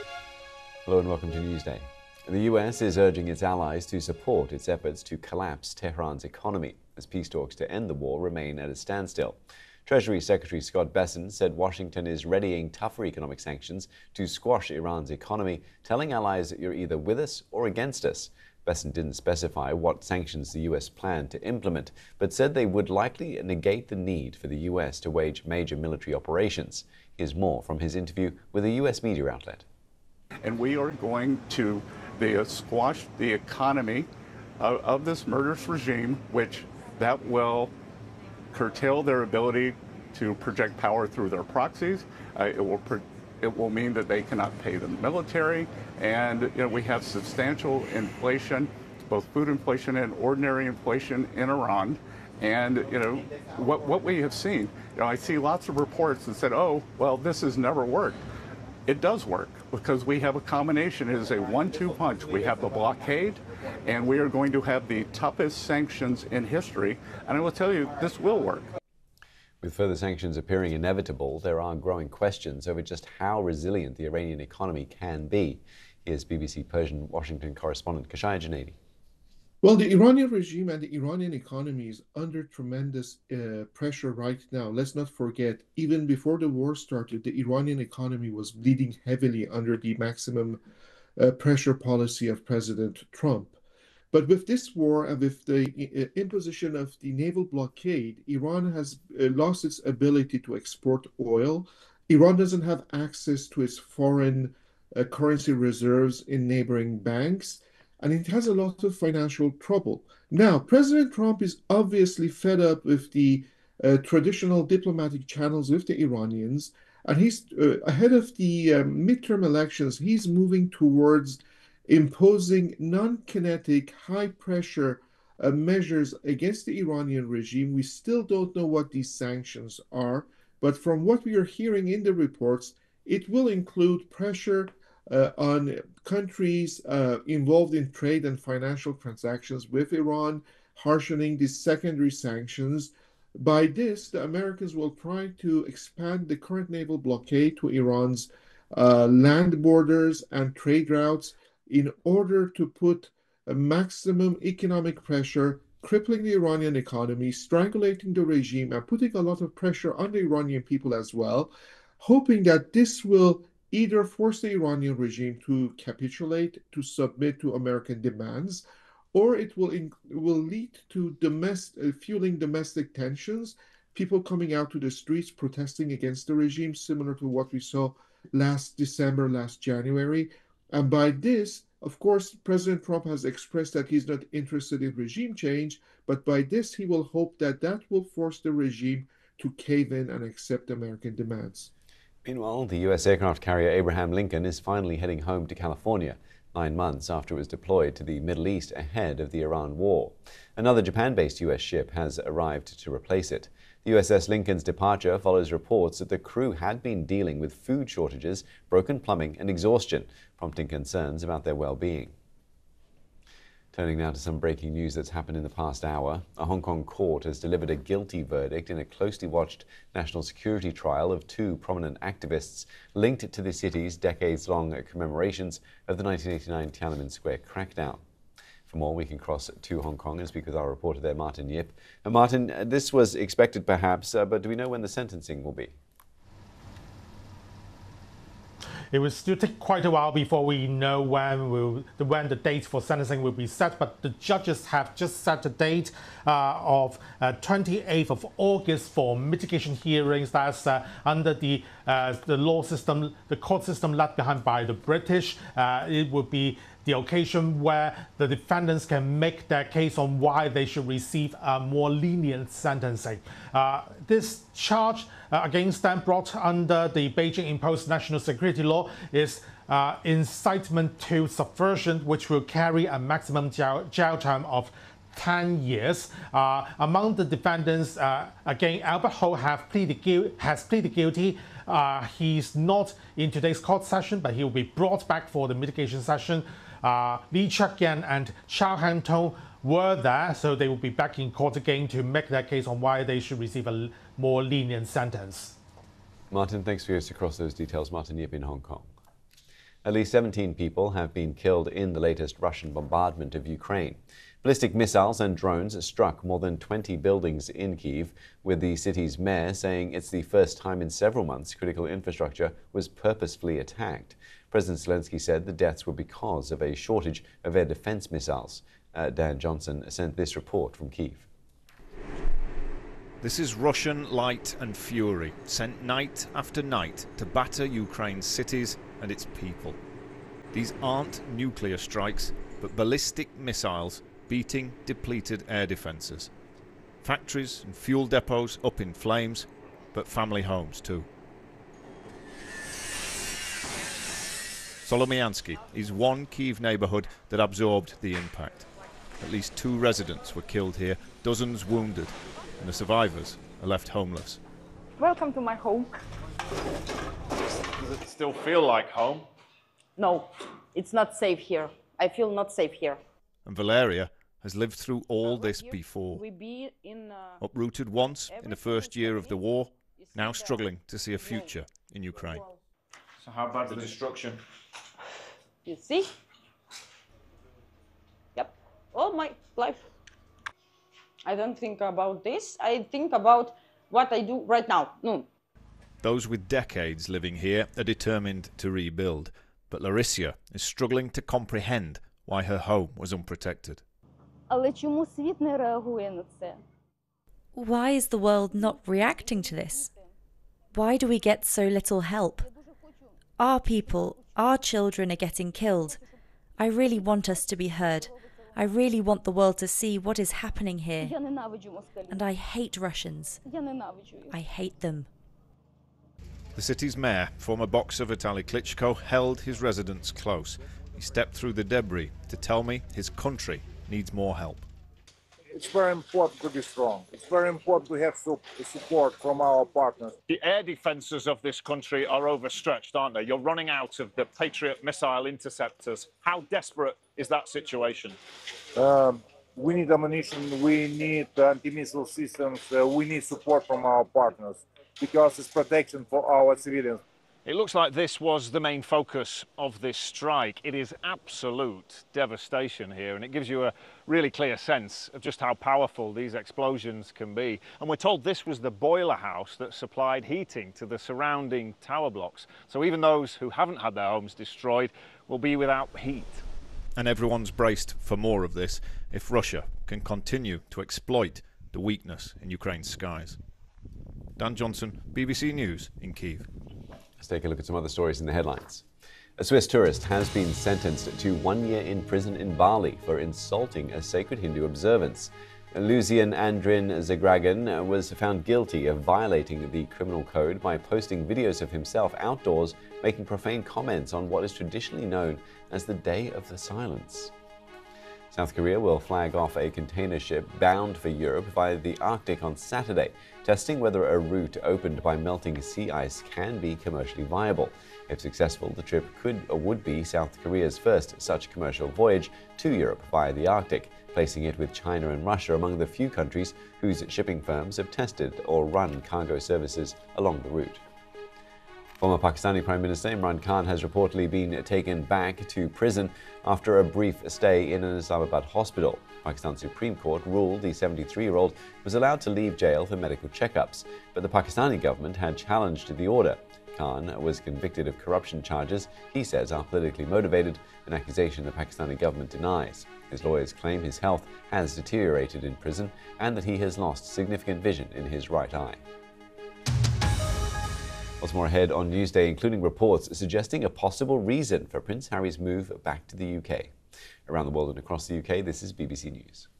Hello and welcome to Newsday. The US is urging its allies to support its efforts to collapse Tehran's economy as peace talks to end the war remain at a standstill. Treasury Secretary Scott Bessent said Washington is readying tougher economic sanctions to squash Iran's economy, telling allies that you're either with us or against us. Bessent didn't specify what sanctions the US planned to implement, but said they would likely negate the need for the US to wage major military operations. Here's more from his interview with a US media outlet. And we are going to squash the economy of this murderous regime, which that will curtail their ability to project power through their proxies. It will mean that they cannot pay the military, and we have substantial inflation, both food inflation and ordinary inflation in Iran. And what we have seen, I see lots of reports that said, "Oh, well, this has never worked." It does work because we have a combination. It is a 1-2 punch. We have the blockade, and we are going to have the toughest sanctions in history. And I will tell you, this will work. With further sanctions appearing inevitable, there are growing questions over just how resilient the Iranian economy can be. Here's BBC Persian Washington correspondent Kashaya Junaidi. Well, the Iranian regime and the Iranian economy is under tremendous pressure right now. Let's not forget, even before the war started, the Iranian economy was bleeding heavily under the maximum pressure policy of President Trump. But with this war and with the imposition of the naval blockade, Iran has lost its ability to export oil. Iran doesn't have access to its foreign currency reserves in neighboring banks, and it has a lot of financial trouble. Now, President Trump is obviously fed up with the traditional diplomatic channels with the Iranians, and he's ahead of the midterm elections, he's moving towards imposing non-kinetic, high-pressure measures against the Iranian regime. We still don't know what these sanctions are, but from what we are hearing in the reports, it will include pressure on countries involved in trade and financial transactions with Iran, harshening the secondary sanctions. By this, the Americans will try to expand the current naval blockade to Iran's land borders and trade routes in order to put a maximum economic pressure, crippling the Iranian economy, strangulating the regime, and putting a lot of pressure on the Iranian people as well, hoping that this will either force the Iranian regime to capitulate, to submit to American demands, or it will lead to fueling domestic tensions, people coming out to the streets protesting against the regime, similar to what we saw last December, last January. And by this, of course, President Trump has expressed that he's not interested in regime change, but by this, he will hope that that will force the regime to cave in and accept American demands. Meanwhile, the U.S. aircraft carrier Abraham Lincoln is finally heading home to California, 9 months after it was deployed to the Middle East ahead of the Iran war. Another Japan-based U.S. ship has arrived to replace it. The USS Lincoln's departure follows reports that the crew had been dealing with food shortages, broken plumbing and exhaustion, prompting concerns about their well-being. Turning now to some breaking news that's happened in the past hour. A Hong Kong court has delivered a guilty verdict in a closely watched national security trial of 2 prominent activists linked to the city's decades-long commemorations of the 1989 Tiananmen Square crackdown. For more, we can cross to Hong Kong and speak with our reporter there, Martin Yip. Martin, this was expected perhaps, but do we know when the sentencing will be? It will still take quite a while before we know when the date for sentencing will be set, but the judges have just set the date of 28th of August for mitigation hearings. That's under the law system, the court system left behind by the British. It would be the occasion where the defendants can make their case on why they should receive a more lenient sentencing. This charge against them, brought under the Beijing imposed national security law, is incitement to subversion, which will carry a maximum jail term of 10 years. Among the defendants, again, Albert Ho has pleaded guilty. He's not in today's court session, but he will be brought back for the mitigation session. Lee Cheuk-yan and Chow Han-tong were there, so they will be back in court again to make their case on why they should receive a more lenient sentence. Martin, thanks for us across those details. Martin Yip in Hong Kong. At least 17 people have been killed in the latest Russian bombardment of Ukraine. Ballistic missiles and drones struck more than 20 buildings in Kyiv, with the city's mayor saying it's the first time in several months critical infrastructure was purposefully attacked. President Zelensky said the deaths were because of a shortage of air defense missiles. Dan Johnson sent this report from Kyiv. This is Russian light and fury, sent night after night to batter Ukraine's cities and its people. These aren't nuclear strikes, but ballistic missiles beating depleted air defences. Factories and fuel depots up in flames, but family homes too. Solomiansky is one Kyiv neighbourhood that absorbed the impact. At least 2 residents were killed here, dozens wounded, and the survivors are left homeless. Welcome to my home. Does it still feel like home? No, it's not safe here. I feel not safe here. And Valeria has lived through all this before. Uprooted once in the first year of the war, now struggling to see a future in Ukraine. So how about the destruction? You see? Yep, all my life. I don't think about this. I think about what I do right now. No. Those with decades living here are determined to rebuild, but Larissa is struggling to comprehend why her home was unprotected. Why is the world not reacting to this? Why do we get so little help? Our people, our children are getting killed. I really want us to be heard. I really want the world to see what is happening here. And I hate Russians. I hate them. The city's mayor, former boxer Vitaly Klitschko, held his residents close. He stepped through the debris to tell me his country needs more help. It's very important to be strong. It's very important to have support from our partners. The air defences of this country are overstretched, aren't they? You're running out of the Patriot missile interceptors. How desperate is that situation? We need ammunition, we need anti-missile systems, we need support from our partners because it's protection for our civilians. It looks like this was the main focus of this strike. It is absolute devastation here, and it gives you a really clear sense of just how powerful these explosions can be. And we're told this was the boiler house that supplied heating to the surrounding tower blocks. So even those who haven't had their homes destroyed will be without heat. And everyone's braced for more of this if Russia can continue to exploit the weakness in Ukraine's skies. Dan Johnson, BBC News in Kyiv. Let's take a look at some other stories in the headlines. A Swiss tourist has been sentenced to 1 year in prison in Bali for insulting a sacred Hindu observance. Lucian Andrin Zagragan was found guilty of violating the criminal code by posting videos of himself outdoors making profane comments on what is traditionally known as the Day of the Silence. South Korea will flag off a container ship bound for Europe via the Arctic on Saturday, testing whether a route opened by melting sea ice can be commercially viable. If successful, the trip could or would be South Korea's first such commercial voyage to Europe via the Arctic, placing it with China and Russia among the few countries whose shipping firms have tested or run cargo services along the route. Former Pakistani Prime Minister Imran Khan has reportedly been taken back to prison after a brief stay in an Islamabad hospital. Pakistan's Supreme Court ruled the 73-year-old was allowed to leave jail for medical checkups, but the Pakistani government had challenged the order. Khan was convicted of corruption charges he says are politically motivated, an accusation the Pakistani government denies. His lawyers claim his health has deteriorated in prison and that he has lost significant vision in his right eye. Lots more ahead on Newsday, including reports suggesting a possible reason for Prince Harry's move back to the UK. Around the world and across the UK, this is BBC News.